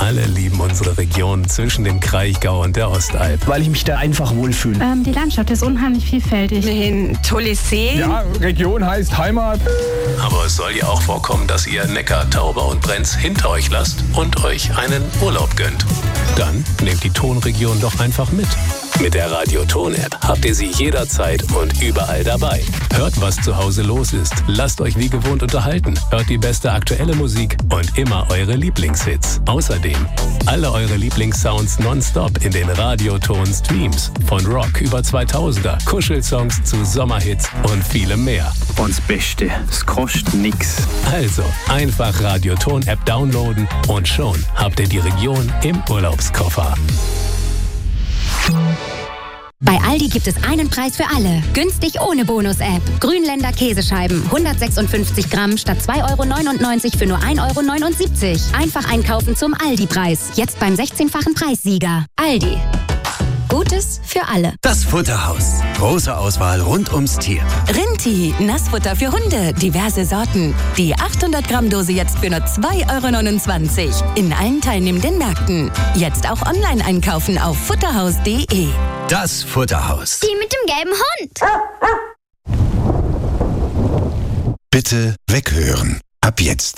alle lieben unsere Region zwischen dem Kraichgau und der Ostalb. Weil ich mich da einfach wohlfühle. Die Landschaft ist unheimlich vielfältig. Ein tolles See. Ja, Region heißt Heimat. Aber es soll ja auch vorkommen, dass ihr Neckar, Tauber und Brenz hinter euch lasst und euch einen Urlaub gönnt. Dann nehmt die Tonregion doch einfach mit. Mit der Radio-Ton-App habt ihr sie jederzeit und überall dabei. Hört, was zu Hause los ist. Lasst euch wie gewohnt unterhalten. Hört die beste aktuelle Musik und immer eure Lieblingshits. Außerdem alle eure Lieblingssounds nonstop in den Radio-Ton-Streams. Von Rock über 2000er, Kuschelsongs zu Sommerhits und vielem mehr. Und das Beste, es kostet nix. Also einfach Radio-Ton-App downloaden und schon habt ihr die Region im Urlaubskoffer. Bei Aldi gibt es einen Preis für alle. Günstig ohne Bonus-App. Grünländer Käsescheiben. 156 Gramm statt 2,99 € für nur 1,79 €. Einfach einkaufen zum Aldi-Preis. Jetzt beim 16-fachen Preissieger. Aldi. Gutes für alle. Das Futterhaus. Große Auswahl rund ums Tier. Rinti, Nassfutter für Hunde, diverse Sorten. Die 800 Gramm Dose jetzt für nur 2,29 € in allen teilnehmenden Märkten. Jetzt auch online einkaufen auf futterhaus.de. Das Futterhaus. Die mit dem gelben Hund. Bitte weghören. Ab jetzt.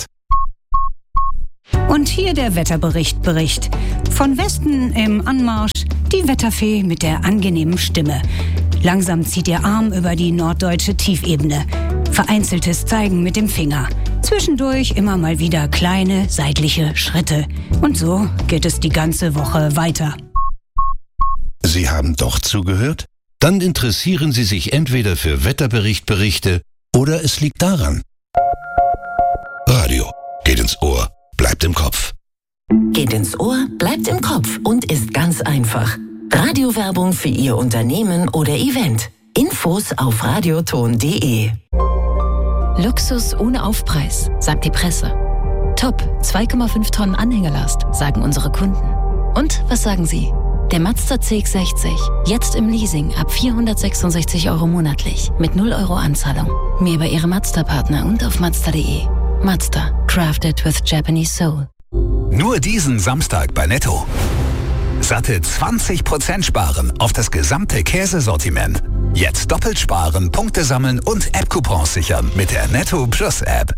Und hier der Wetterbericht. Von Westen im Anmarsch die Wetterfee mit der angenehmen Stimme. Langsam zieht ihr Arm über die norddeutsche Tiefebene. Vereinzeltes Zeigen mit dem Finger. Zwischendurch immer mal wieder kleine seitliche Schritte. Und so geht es die ganze Woche weiter. Sie haben doch zugehört? Dann interessieren Sie sich entweder für Wetterberichte oder es liegt daran. Radio geht ins Ohr, bleibt im Kopf. Geht ins Ohr, bleibt im Kopf und ist ganz einfach. Radiowerbung für Ihr Unternehmen oder Event. Infos auf radioton.de. Luxus ohne Aufpreis, sagt die Presse. Top, 2,5 Tonnen Anhängelast, sagen unsere Kunden. Und was sagen Sie? Der Mazda CX-60, jetzt im Leasing ab 466 € monatlich, mit 0 € Anzahlung. Mehr über Ihre Mazda-Partner und auf Mazda.de. Mazda, crafted with Japanese soul. Nur diesen Samstag bei Netto. Satte 20% sparen auf das gesamte Käsesortiment. Jetzt doppelt sparen, Punkte sammeln und App-Coupons sichern mit der Netto Plus App.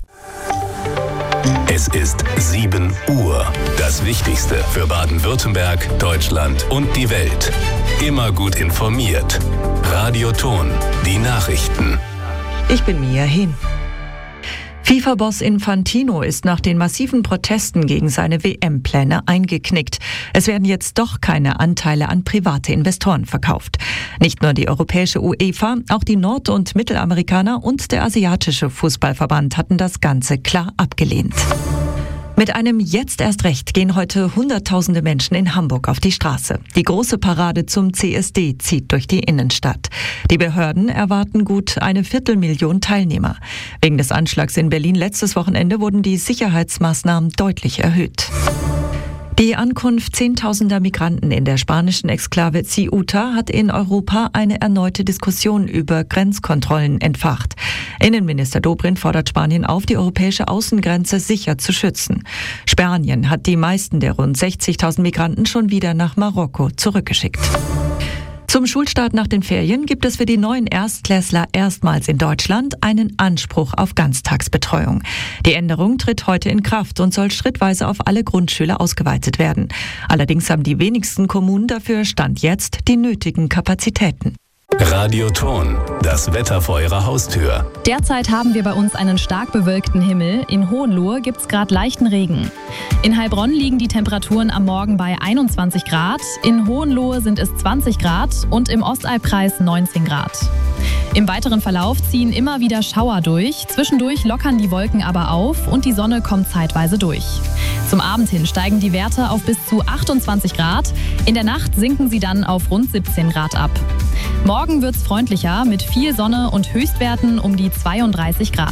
Es ist 7 Uhr. Das Wichtigste für Baden-Württemberg, Deutschland und die Welt. Immer gut informiert. Radio Ton, die Nachrichten. Ich bin Mia Hin. FIFA-Boss Infantino ist nach den massiven Protesten gegen seine WM-Pläne eingeknickt. Es werden jetzt doch keine Anteile an private Investoren verkauft. Nicht nur die europäische UEFA, auch die Nord- und Mittelamerikaner und der asiatische Fußballverband hatten das Ganze klar abgelehnt. Mit einem Jetzt erst recht gehen heute Hunderttausende Menschen in Hamburg auf die Straße. Die große Parade zum CSD zieht durch die Innenstadt. Die Behörden erwarten gut 250.000 Teilnehmer. Wegen des Anschlags in Berlin letztes Wochenende wurden die Sicherheitsmaßnahmen deutlich erhöht. Die Ankunft zehntausender Migranten in der spanischen Exklave Ceuta hat in Europa eine erneute Diskussion über Grenzkontrollen entfacht. Innenminister Dobrindt fordert Spanien auf, die europäische Außengrenze sicher zu schützen. Spanien hat die meisten der rund 60.000 Migranten schon wieder nach Marokko zurückgeschickt. Zum Schulstart nach den Ferien gibt es für die neuen Erstklässler erstmals in Deutschland einen Anspruch auf Ganztagsbetreuung. Die Änderung tritt heute in Kraft und soll schrittweise auf alle Grundschüler ausgeweitet werden. Allerdings haben die wenigsten Kommunen dafür Stand jetzt die nötigen Kapazitäten. Radio Ton, das Wetter vor Ihrer Haustür. Derzeit haben wir bei uns einen stark bewölkten Himmel. In Hohenlohe gibt es gerade leichten Regen. In Heilbronn liegen die Temperaturen am Morgen bei 21 Grad. In Hohenlohe sind es 20 Grad und im Ostalbkreis 19 Grad. Im weiteren Verlauf ziehen immer wieder Schauer durch. Zwischendurch lockern die Wolken aber auf und die Sonne kommt zeitweise durch. Zum Abend hin steigen die Werte auf bis zu 28 Grad. In der Nacht sinken sie dann auf rund 17 Grad ab. Morgen wird's freundlicher mit viel Sonne und Höchstwerten um die 32 Grad.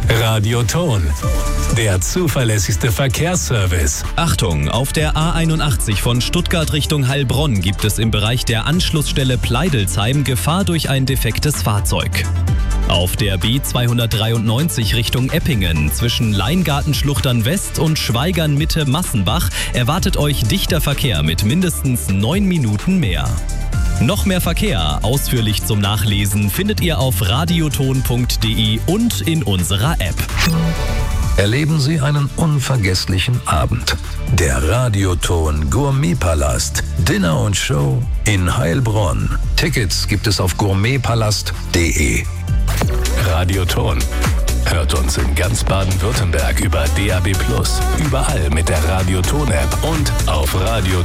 Radioton, der zuverlässigste Verkehrsservice. Achtung, auf der A81 von Stuttgart Richtung Heilbronn gibt es im Bereich der Anschlussstelle Pleidelsheim Gefahr durch ein defektes Fahrzeug. Auf der B293 Richtung Eppingen zwischen Leingartenschluchtern West und Schweigern Mitte Massenbach erwartet euch dichter Verkehr mit mindestens 9 Minuten mehr. Noch mehr Verkehr, ausführlich zum Nachlesen, findet ihr auf radioton.de und in unserer App. Erleben Sie einen unvergesslichen Abend. Der Radioton Gourmetpalast, Dinner und Show in Heilbronn. Tickets gibt es auf gourmetpalast.de. Radioton. Hört uns in ganz Baden-Württemberg über DAB+, überall mit der Radioton-App und auf radioton.de.